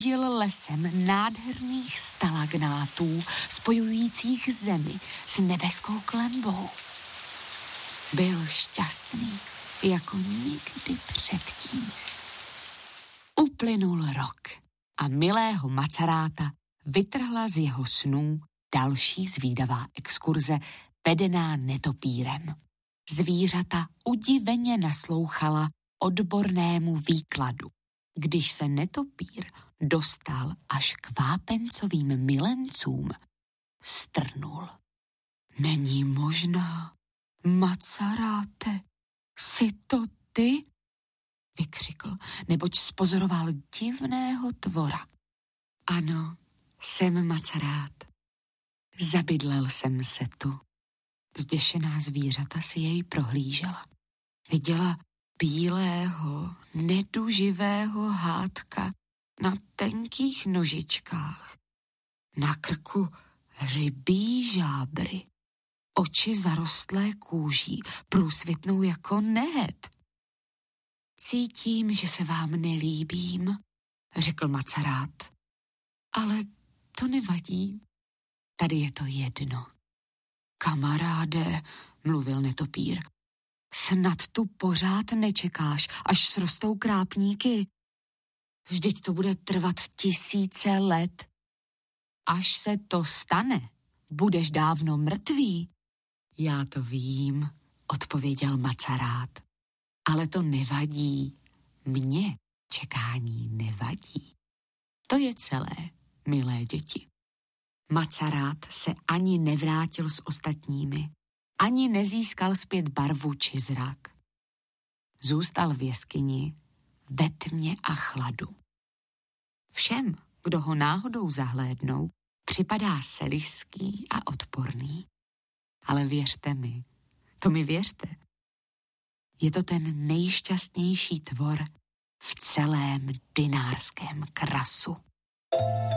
proudil lesem nádherných stalagnátů, spojujících zemi s nebeskou klenbou. Byl šťastný jako nikdy předtím. Uplynul rok a milého Macaráta vytrhla z jeho snů další zvídavá exkurze vedená netopírem. Zvířata udiveně naslouchala odbornému výkladu. Když se netopír dostal až k vápencovým milencům, strnul. Není možná, Macaráte, jsi to ty? Vykřikl, neboť spozoroval divného tvora. Ano, jsem Macarát. Zabydlel jsem se tu. Zděšená zvířata si jej prohlížela. Viděla bílého, neduživého hádka na tenkých nožičkách, na krku rybí žábry, oči zarostlé kůží, průsvitnou jako nehet. Cítím, že se vám nelíbím, řekl Macarát. Ale to nevadí. Tady je to jedno. Kamaráde, mluvil netopír, snad tu pořád nečekáš, až srostou krápníky. Vždyť to bude trvat 1000 let. Až se to stane, budeš dávno mrtvý. Já to vím, odpověděl Macarát. Ale to nevadí. Mně čekání nevadí. To je celé, milé děti. Macarát se ani nevrátil s ostatními, ani nezískal zpět barvu či zrak. Zůstal v jeskyni ve tmě a chladu. Všem, kdo ho náhodou zahlédnou, připadá selský a odporný. Ale věřte mi, to mi věřte, je to ten nejšťastnější tvor v celém dinárském krasu.